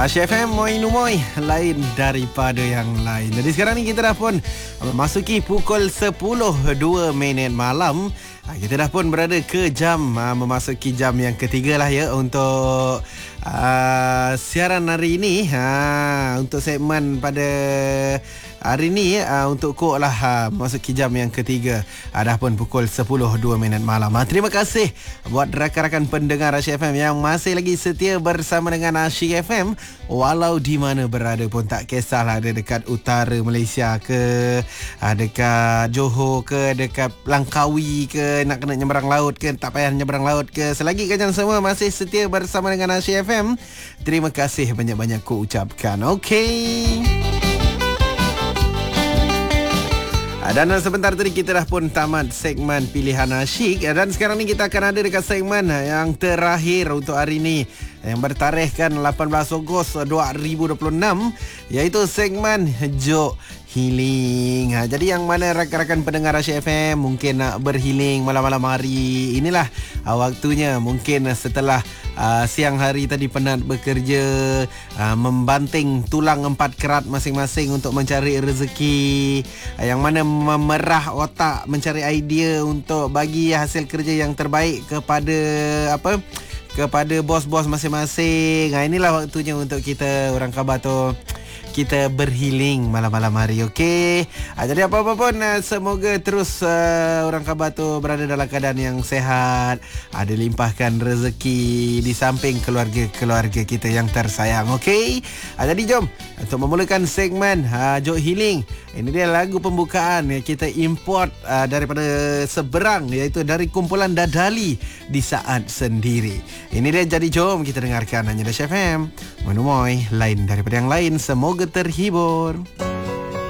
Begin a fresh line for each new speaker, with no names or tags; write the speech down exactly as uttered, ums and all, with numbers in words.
Asyik F M, Moi Numoy, lain daripada yang lain. Jadi sekarang ni kita dah pun memasuki pukul sepuluh dua minit malam. Kita dah pun berada ke jam, memasuki jam yang ketiga lah ya untuk uh, siaran hari ini. Ha, untuk segmen pada hari ni uh, untuk kok lah uh, masuki jam yang ketiga. uh, Dah pun pukul sepuluh dua minit malam. uh, Terima kasih buat rakan-rakan pendengar Asyik F M yang masih lagi setia bersama dengan Asyik F M. Walau di mana berada pun, tak kisahlah ada dekat utara Malaysia ke, uh, dekat Johor ke, dekat Langkawi ke, nak kena nyeberang laut ke, tak payah nyeberang laut ke, selagi kalian semua masih setia bersama dengan Asyik F M, terima kasih banyak-banyak ku ucapkan. Okey. Dan sebentar tadi kita dah pun tamat segmen Pilihan Asyik. Dan sekarang ni kita akan ada dekat segmen yang terakhir untuk hari ni, yang bertarikhkan lapan belas Ogos dua ribu dua puluh enam, iaitu segmen Jok Healing. Ha, jadi yang mana rakan-rakan pendengar Asyik F M mungkin nak berhealing malam-malam hari, inilah ha, waktunya. Mungkin setelah uh, siang hari tadi penat bekerja, uh, membanting tulang empat kerat masing-masing untuk mencari rezeki, uh, yang mana memerah otak mencari idea untuk bagi hasil kerja yang terbaik kepada apa kepada bos-bos masing-masing. Ha, inilah waktunya untuk kita orang khabar tu kita berhealing malam-malam hari. Okey. Ha, jadi apa-apa pun, uh, semoga terus uh, orang khabar tu berada dalam keadaan yang sehat, ada limpahkan rezeki di samping keluarga-keluarga kita yang tersayang. Okey. Ha, jadi jom untuk memulakan segmen uh, Jok Healing. Ini dia lagu pembukaan yang kita import uh, daripada seberang, iaitu dari kumpulan Dadali, Di Saat Sendiri. Ini dia, jadi jom kita dengarkan hanya di Asyik F M. Menumoy, lain daripada yang lain. Semoga terhibur.